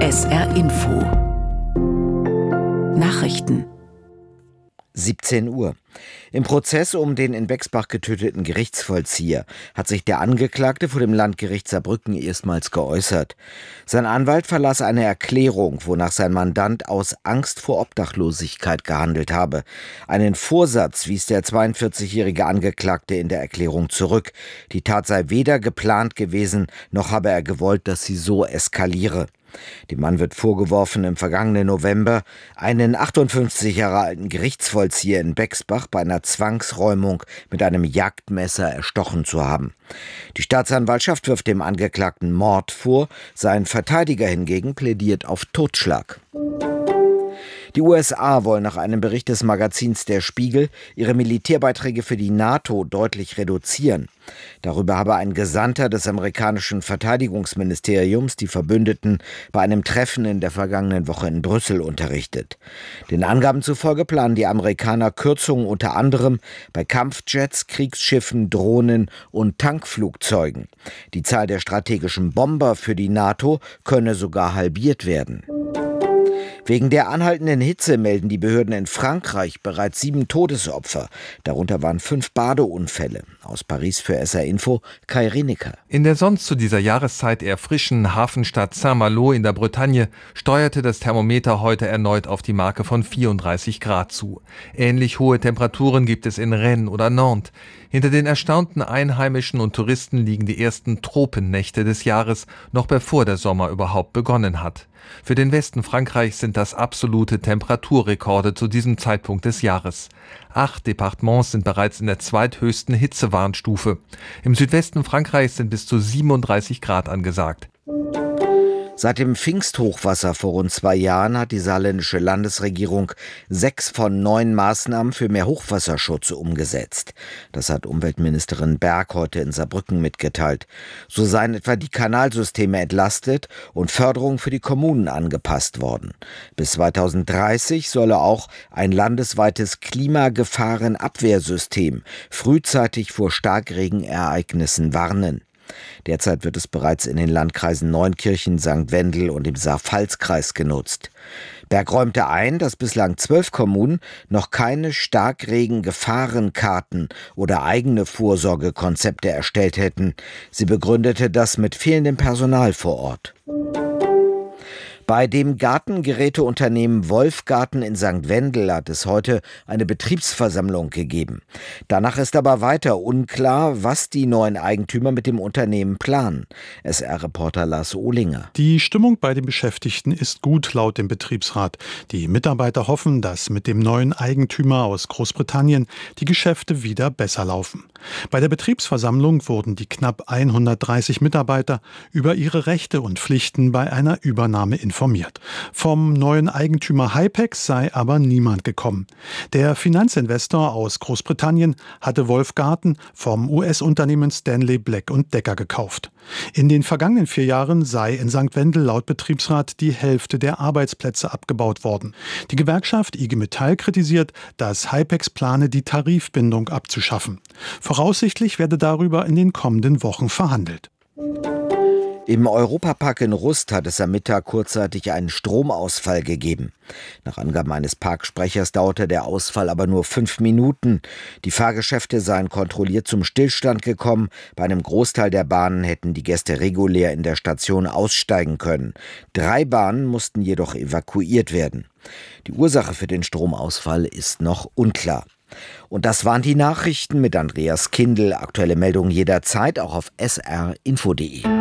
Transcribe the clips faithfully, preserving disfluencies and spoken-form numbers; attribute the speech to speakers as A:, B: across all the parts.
A: S R Info Nachrichten
B: siebzehn Uhr. Im Prozess um den in Bexbach getöteten Gerichtsvollzieher hat sich der Angeklagte vor dem Landgericht Saarbrücken erstmals geäußert. Sein Anwalt verlas eine Erklärung, wonach sein Mandant aus Angst vor Obdachlosigkeit gehandelt habe. Einen Vorsatz wies der zweiundvierzigjährige Angeklagte in der Erklärung zurück. Die Tat sei weder geplant gewesen, noch habe er gewollt, dass sie so eskaliere. Dem Mann wird vorgeworfen, im vergangenen November einen achtundfünfzig Jahre alten Gerichtsvollzieher in Bexbach bei einer Zwangsräumung mit einem Jagdmesser erstochen zu haben. Die Staatsanwaltschaft wirft dem Angeklagten Mord vor, sein Verteidiger hingegen plädiert auf Totschlag. Die U S A wollen nach einem Bericht des Magazins Der Spiegel ihre Militärbeiträge für die NATO deutlich reduzieren. Darüber habe ein Gesandter des amerikanischen Verteidigungsministeriums die Verbündeten bei einem Treffen in der vergangenen Woche in Brüssel unterrichtet. Den Angaben zufolge planen die Amerikaner Kürzungen unter anderem bei Kampfjets, Kriegsschiffen, Drohnen und Tankflugzeugen. Die Zahl der strategischen Bomber für die NATO könne sogar halbiert werden. Wegen der anhaltenden Hitze melden die Behörden in Frankreich bereits sieben Todesopfer. Darunter waren fünf Badeunfälle. Aus Paris für S R Info, Kai Rineker.
C: In der sonst zu dieser Jahreszeit eher frischen Hafenstadt Saint-Malo in der Bretagne steuerte das Thermometer heute erneut auf die Marke von vierunddreißig Grad zu. Ähnlich hohe Temperaturen gibt es in Rennes oder Nantes. Hinter den erstaunten Einheimischen und Touristen liegen die ersten Tropennächte des Jahres, noch bevor der Sommer überhaupt begonnen hat. Für den Westen Frankreichs sind das absolute Temperaturrekorde zu diesem Zeitpunkt des Jahres. Acht Departements sind bereits in der zweithöchsten Hitzewarnstufe. Im Südwesten Frankreichs sind bis zu siebenunddreißig Grad angesagt.
B: Seit dem Pfingsthochwasser vor rund zwei Jahren hat die saarländische Landesregierung sechs von neun Maßnahmen für mehr Hochwasserschutz umgesetzt. Das hat Umweltministerin Berg heute in Saarbrücken mitgeteilt. So seien etwa die Kanalsysteme entlastet und Förderung für die Kommunen angepasst worden. Bis zweitausenddreißig solle auch ein landesweites Klimagefahrenabwehrsystem frühzeitig vor Starkregenereignissen warnen. Derzeit wird es bereits in den Landkreisen Neunkirchen, Sankt Wendel und im Saar-Pfalz-Kreis genutzt. Berg räumte ein, dass bislang zwölf Kommunen noch keine Starkregen-Gefahrenkarten oder eigene Vorsorgekonzepte erstellt hätten. Sie begründete das mit fehlendem Personal vor Ort. Bei dem Gartengeräteunternehmen Wolfgarten in Sankt Wendel hat es heute eine Betriebsversammlung gegeben. Danach ist aber weiter unklar, was die neuen Eigentümer mit dem Unternehmen planen. S R-Reporter Lars Ohlinger.
D: Die Stimmung bei den Beschäftigten ist gut, laut dem Betriebsrat. Die Mitarbeiter hoffen, dass mit dem neuen Eigentümer aus Großbritannien die Geschäfte wieder besser laufen. Bei der Betriebsversammlung wurden die knapp hundertdreißig Mitarbeiter über ihre Rechte und Pflichten bei einer Übernahme informiert. Vom neuen Eigentümer Hypex sei aber niemand gekommen. Der Finanzinvestor aus Großbritannien hatte Wolfgarten vom U S-Unternehmen Stanley Black und Decker gekauft. In den vergangenen vier Jahren sei in Sankt Wendel laut Betriebsrat die Hälfte der Arbeitsplätze abgebaut worden. Die Gewerkschaft I G Metall kritisiert, dass Hypex plane, die Tarifbindung abzuschaffen. Voraussichtlich werde darüber in den kommenden Wochen verhandelt.
B: Im Europapark in Rust hat es am Mittag kurzzeitig einen Stromausfall gegeben. Nach Angaben eines Parksprechers dauerte der Ausfall aber nur fünf Minuten. Die Fahrgeschäfte seien kontrolliert zum Stillstand gekommen. Bei einem Großteil der Bahnen hätten die Gäste regulär in der Station aussteigen können. Drei Bahnen mussten jedoch evakuiert werden. Die Ursache für den Stromausfall ist noch unklar. Und das waren die Nachrichten mit Andreas Kindl. Aktuelle Meldungen jederzeit auch auf s r info punkt d e.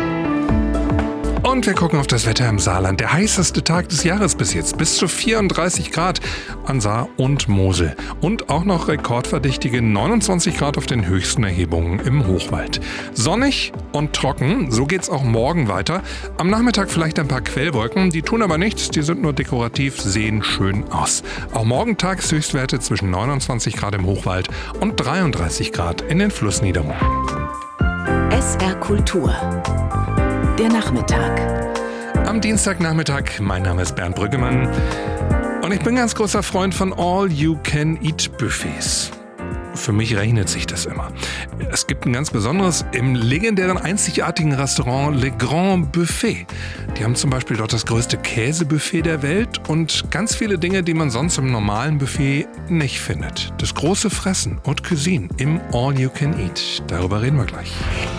E: Und wir gucken auf das Wetter im Saarland. Der heißeste Tag des Jahres bis jetzt. Bis zu vierunddreißig Grad an Saar und Mosel. Und auch noch rekordverdächtige neunundzwanzig Grad auf den höchsten Erhebungen im Hochwald. Sonnig und trocken, so geht's auch morgen weiter. Am Nachmittag vielleicht ein paar Quellwolken, die tun aber nichts, die sind nur dekorativ, sehen schön aus. Auch morgen Tageshöchstwerte zwischen neunundzwanzig Grad im Hochwald und dreiunddreißig Grad in den Flussniederungen.
A: S R Kultur. Der Nachmittag.
E: Am Dienstagnachmittag, mein Name ist Bernd Brüggemann und ich bin ganz großer Freund von All-You-Can-Eat-Buffets. für mich rechnet sich das immer. Es gibt ein ganz besonderes im legendären, einzigartigen Restaurant Le Grand Buffet. Die haben zum Beispiel dort das größte Käsebuffet der Welt und ganz viele Dinge, die man sonst im normalen Buffet nicht findet. Das große Fressen und Cuisine im All You Can Eat. Darüber reden wir gleich.